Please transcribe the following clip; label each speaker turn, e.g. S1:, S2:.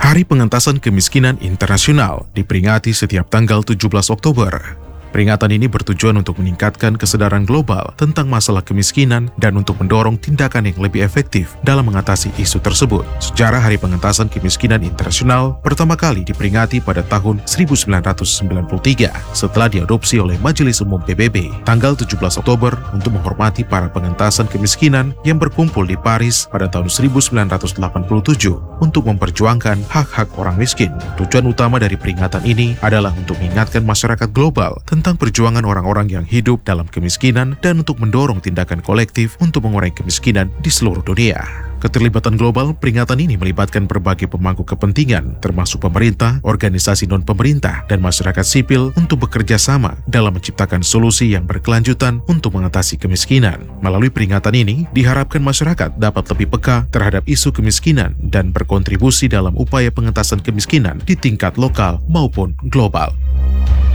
S1: Hari Pengentasan Kemiskinan Internasional diperingati setiap tanggal 17 Oktober. Peringatan ini bertujuan untuk meningkatkan kesadaran global tentang masalah kemiskinan dan untuk mendorong tindakan yang lebih efektif dalam mengatasi isu tersebut. Sejarah Hari Pengentasan Kemiskinan Internasional pertama kali diperingati pada tahun 1993 setelah diadopsi oleh Majelis Umum PBB tanggal 17 Oktober untuk menghormati para pengentasan kemiskinan yang berkumpul di Paris pada tahun 1987 untuk memperjuangkan hak-hak orang miskin. Tujuan utama dari peringatan ini adalah untuk mengingatkan masyarakat global tentang perjuangan orang-orang yang hidup dalam kemiskinan dan untuk mendorong tindakan kolektif untuk mengurangi kemiskinan di seluruh dunia. Keterlibatan global peringatan ini melibatkan berbagai pemangku kepentingan, termasuk pemerintah, organisasi non-pemerintah, dan masyarakat sipil untuk bekerja sama dalam menciptakan solusi yang berkelanjutan untuk mengatasi kemiskinan. Melalui peringatan ini, diharapkan masyarakat dapat lebih peka terhadap isu kemiskinan dan berkontribusi dalam upaya pengentasan kemiskinan di tingkat lokal maupun global.